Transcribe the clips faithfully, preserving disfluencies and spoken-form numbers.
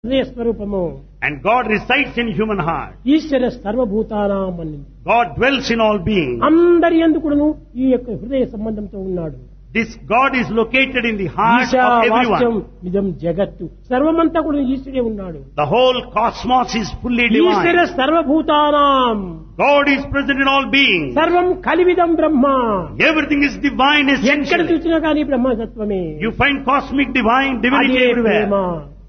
హృదయ స్వరూపము. And God resides in human heart. ఈశ్వర సర్వభూతానాం అనింది. God dwells in all beings. అందరి యందుకును ఈ యొక్క హృదయ సంబంధంతో ఉన్నాడు. This God is located in the heart Esha of వాస్యం everyone. నిజం జగత్తు సర్వమంతా కూడా ఈశ్వరే ఉన్నాడు. The whole cosmos is fully Eshwara divine. సర్వభూతానాం God is present in all beings. సర్వం కలివిదం బ్రహ్మ. Everything is divine ఎక్కడ essentially. చూసినా కానీ బ్రహ్మతత్వమే. You find cosmic divine divinity అదే everywhere. ప్రేమ,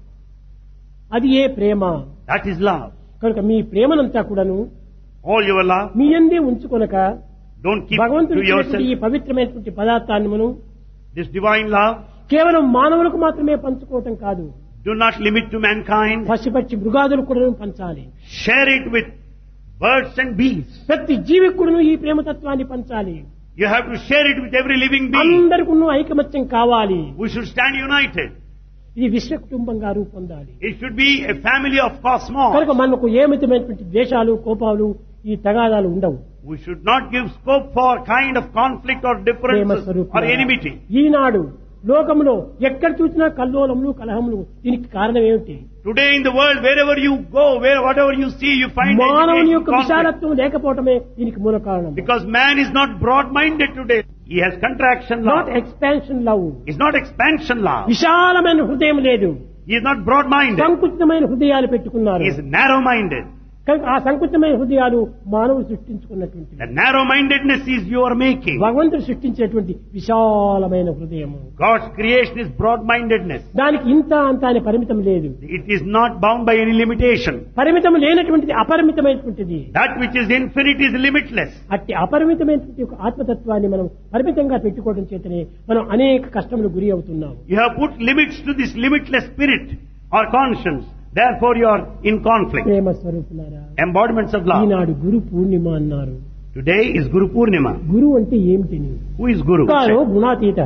అది ఏ ప్రేమ. That is love. కనుక మీ ప్రేమనంతా కూడాను All your love. Me యందే ఉంచుకొనక Don't keep భగవంతుడు to ఇచ్చినటువంటి ఈ yourself. పవిత్రమైనటువంటి పదార్థాన్ని మనం This divine love. కేవలం మానవులకు మాత్రమే పంచుకోవటం కాదు, Do not limit to mankind. పశుపక్షి మృగాదులకు కూడా పంచాలి. Share it with birds and beasts. ప్రతి జీవికి కూడా ఈ ప్రేమతత్వాన్ని పంచాలి. You have to share it with every living being. అందరికీ ఐకమత్యం కావాలి. We should stand united. ఇది విశ్వ కుటుంబంగా రూపొందాలి. It should be a family of cosmos. కనుక మనకు ఏ విధమైనటువంటి ద్వేషాలు కోపాలు ఈ తగాదాలు ఉండవు. We should not give scope for kind of conflict or Prema differences స్వరూపం. or enmity. ఈనాడు లోకంలో ఎక్కడ చూసినా కల్లోలములు కలహములు, దీనికి కారణం ఏమిటి? Today in the world, wherever you go, where whatever you see, you find మానవుని agitation, యొక్క conflict. విశాలత్వం లేకపోవటమే దీనికి మూల కారణం. Because man is not broad-minded today. He has contraction not love. Expansion love. It's not expansion love. విశాలమైన హృదయం లేదు, He is not broad-minded. సంకుచితమైన హృదయాలు పెట్టుకున్నారు. He is narrow-minded. కనుక ఆ సంకుచితమైన హృదయాలు మానవుడు సృష్టించుకున్నటువంటి The narrow-mindedness is your making. భగవంతుడు సృష్టించేటువంటి విశాలమైన హృదయము. God's creation is broad-mindedness. దానికి ఇంత అంత అనే పరిమితం లేదు. It is not bound by any limitation. పరిమితం లేనటువంటిది అపరిమితమైనటువంటిది. That which is infinite is limitless. అట్టి అపరిమితమైనటువంటి ఒక ఆత్మతత్వాన్ని మనం పరిమితంగా పెట్టుకోవడం చేతనే మనం అనేక కష్టములు గురి అవుతున్నాము. You have put limits to this limitless spirit or conscience. Therefore you are in conflict. ప్రేమ స్వరూపులారా, Embodiments of love. ఈనాడు గురు పూర్ణిమ అన్నారు. Today is Guru Purnima. గురు అంటే ఏమిటి? Who is Guru? రుకారో గుణాతీత,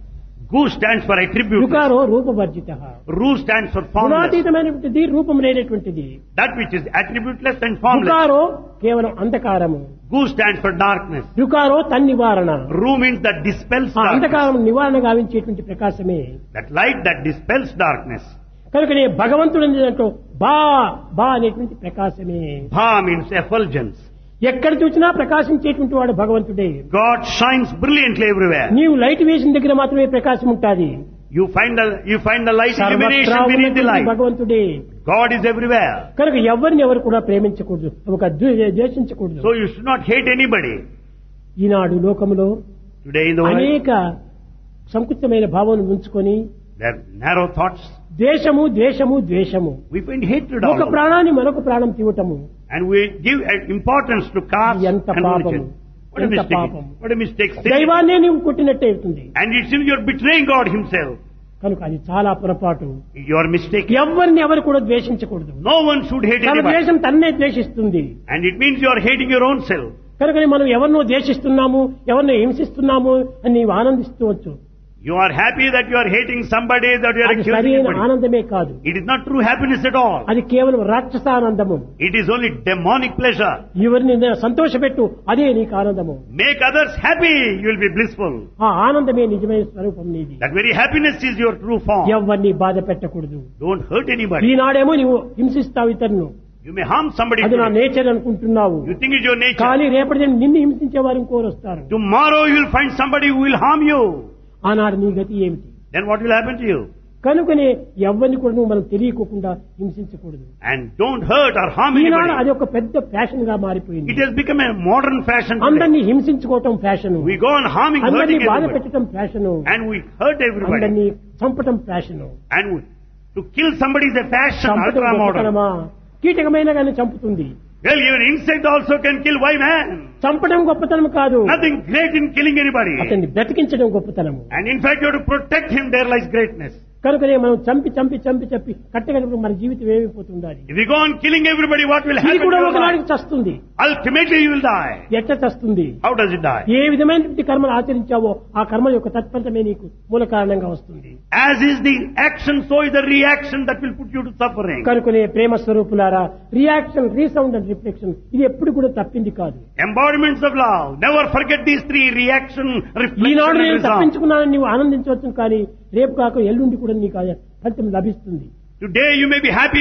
Gu stands for attribute. రుకారో రూపవర్జిత. Ru stands for formless. గుణాతీతమైనటువంటిది, రూపం లేనటువంటిది. That which is attributeless and formless. రుకారో కేవలం అంధకారము. Gu stands for darkness. రుకారో తన్నివారణ. Ru means that dispels ఆ darkness. అంధకారం నివారణ గావించేటువంటి ప్రకాశమే. That light that dispels darkness. కనుకనే భగవంతుడు దాంట్లో బా బా అనేటువంటి ప్రకాశమే. Bha means effulgence. ఎక్కడ చూసినా ప్రకాశించేటువంటి వాడు భగవంతుడే. God shines brilliantly everywhere. నీవు లైట్ వేసిన దగ్గర మాత్రమే ప్రకాశం ఉంటుంది. You find the you find the light సర్వత్రా illumination beneath the ఉన్నటువంటి light. భగవంతుడే. God is everywhere. కనుక ఎవరిని ఎవరు కూడా ప్రేమించకూడదు, ఒక ద్వే- ద్వేషించకూడదు. So you should not hate anybody. ఈనాడు లోకములో Today in the world, అనేక సంకుచితమైన భావాలను ఉంచుకొని there are narrow thoughts. ద్వేషము ద్వేషము ద్వేషము, We find hatred all ఒక over. ప్రాణాన్ని మరొక ప్రాణం తీవటము, And we give uh, importance to caste ఎంత and పాపము, religion. What a ఎంత mistake. పాపము. What a mistake. Sin. దైవాన్నే నీవు కొట్టినట్టే అవుతుంది. And it seems you're betraying God himself. కనుక అది చాలా పొరపాటు. You are mistaken. ఎవరిని ఎవరు కూడా ద్వేషించకూడదు. No one should hate తన anybody. ద్వేషం తన్నే ద్వేషిస్తుంది. And it means you are hating your own self. కనుకనే మనం ఎవరినో ద్వేషిస్తున్నాము, ఎవరినో హింసిస్తున్నాము అని నీవు ఆనందిస్తవచ్చు. You are happy that you are hating somebody, that you are అది accusing సరైన somebody. ఆనందమే కాదు, It is not true happiness at all. అది కేవలం రాక్షసానందము. It is only demonic pleasure. ఎవరిని సంతోషపెట్టు, అదే నీకు ఆనందము. Make others happy, you will be blissful. ఆ ఆనందమే నిజమైన స్వరూపం నీది. That very happiness is your true form. ఎవరిని బాధ పెట్టకూడదు. Don't hurt anybody. ఈనాడేమో నీవు హింసిస్తావు ఇతరును, You may harm somebody అది నా today. నేచర్ అనుకుంటున్నావు. You think it's your nature. కానీ రేపటి దినం నిన్ను హింసించే వారు ఇంకోరు వస్తారు. Tomorrow you will find somebody who will harm you. ఆనాడు నీ గతి ఏమిటి? Then what will happen to you? కనుకనే ఎవరిని కూడా నువ్వు మనం తెలియకోకుండా హింసించకూడదు. And don't hurt or harm Eenadu anybody. అది ఒక పెద్ద ఫ్యాషన్ గా మారిపోయింది. It has become a modern fashion today. అందరినీ హింసించుకోవటం fashion, We go on harming, అందరినీ hurting బాధ everybody. పెట్టడం fashion, And we hurt everybody. అందరినీ చంపటం fashion. And we, to kill somebody is a fashion, చంపటం ultra modern. గొప్పతనమా? కీటకమైన కానీ చంపుతుంది. Well, even insect also can kill. Why man? చంపడం గొప్పతనం కాదు, Nothing great in killing anybody. అతన్ని బ్రతికించడం గొప్పతనము. And in fact, you have to protect him. There lies greatness. కనుకనే మనం చంపి చంపి చంపి చంపి కట్టగలిగినప్పుడు మన జీవితం ఏమైపోతుంది? If you go on killing everybody, what will ఇది happen to కూడా your ఒకనాడికి life? చస్తుంది. Ultimately, you will die. ఎట్లా చస్తుంది? How does it die? ఏ విధమైనటువంటి కర్మలు ఆచరించావో ఆ కర్మ యొక్క తత్ఫలితమే నీకు మూల కారణంగా వస్తుంది. As is the action, so is the reaction that will put you to suffering. కనుకనే ప్రేమ స్వరూపులారా, రియాక్షన్, రీసౌండ్ అండ్ రిఫ్లెక్షన్ ఇది ఎప్పుడు కూడా తప్పింది కాదు. Embodiments of love. Never forget these three: reaction, reflection, Eenadu and నేను resound. తప్పించుకున్నానని నీవు ఆనందించవచ్చు, కానీ రేపు కాక ఎల్లుండి కూడా నీకు ఆ ఫలితం లభిస్తుంది. Today you may be happy